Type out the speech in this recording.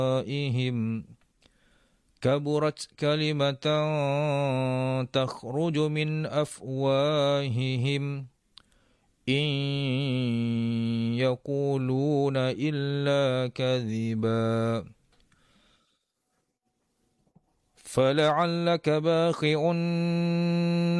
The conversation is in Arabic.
أفواههم كبرت كلمة تخرج من أفواههم إن يقولون إلا كذبا فلعلك باخع